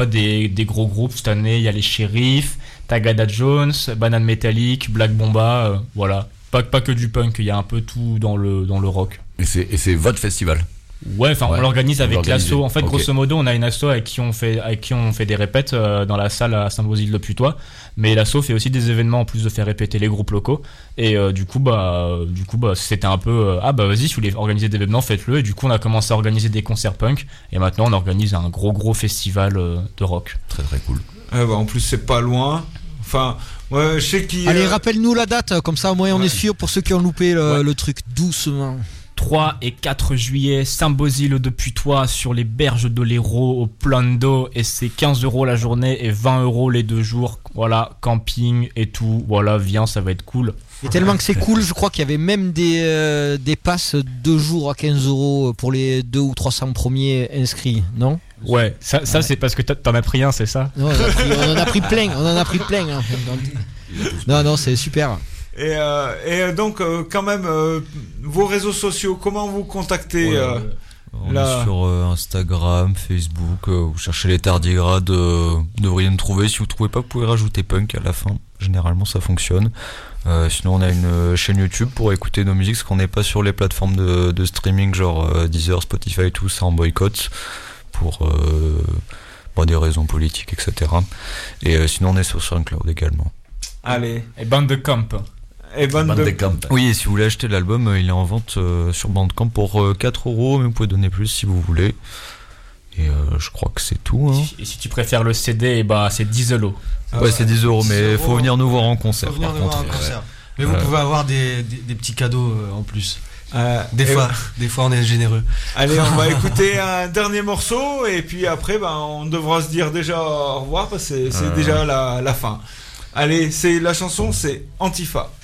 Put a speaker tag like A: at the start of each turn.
A: des gros groupes cette année. Il y a les Sheriffs, Tagada Jones, Banane Metallic, Black Bomba, voilà. Pas que du punk, il y a un peu tout dans le rock.
B: Et c'est votre festival?
A: Ouais, enfin, on l'organise avec l'asso. En fait,
B: okay.
A: Grosso modo, on a une asso avec qui on fait des répètes dans la salle à Saint-Bauzile-de-Putois. Mais l'asso fait aussi des événements en plus de faire répéter les groupes locaux. Et du coup, c'était un peu vas-y, si vous voulez organiser des événements, faites-le. Et du coup, on a commencé à organiser des concerts punk. Et maintenant, on organise un gros festival de rock.
B: Très très cool.
C: En plus, c'est pas loin. Enfin, ouais, je sais qui.
D: Allez, rappelle-nous la date, comme ça, au moins, on est sûr pour ceux qui ont loupé le truc doucement.
A: 3 et 4 juillet, Saint-Bauzile-de-Putois sur les berges de l'Hérault au plan d'eau, et c'est 15€ la journée et 20€ les 2 jours. Voilà, camping et tout. Voilà, viens, ça va être cool.
D: Et tellement que c'est cool, je crois qu'il y avait même des passes 2 jours à 15€ pour les 200 ou 300 premiers inscrits, non ?
A: Ouais, ça c'est parce que t'en as pris un, c'est ça ?
D: Non, on en a pris plein. Hein. Non, c'est super.
C: Et donc, quand même, vos réseaux sociaux, comment vous contactez
E: On est sur Instagram, Facebook, vous cherchez les tardigrades, vous devriez nous trouver. Si vous ne trouvez pas, vous pouvez rajouter punk à la fin. Généralement, ça fonctionne. Sinon, on a une chaîne YouTube pour écouter nos musiques, parce qu'on n'est pas sur les plateformes de streaming, genre Deezer, Spotify et tout, ça en boycott pour des raisons politiques, etc. Et sinon, on est sur SoundCloud également.
C: Allez.
A: Et Bandcamp.
E: Oui, et si vous voulez acheter l'album, il est en vente sur Bandcamp pour 4€, mais vous pouvez donner plus si vous voulez. Et je crois que c'est tout. Hein.
A: Et si tu préfères le CD, c'est 10€.
E: Ouais, c'est 10€, mais il faut venir nous voir en concert.
F: Mais vous pouvez avoir des petits cadeaux en plus. Des fois, on est généreux.
C: Allez, on va écouter un dernier morceau, et puis après, on devra se dire déjà au revoir, parce que c'est déjà la fin. Allez, la chanson, c'est Antifa.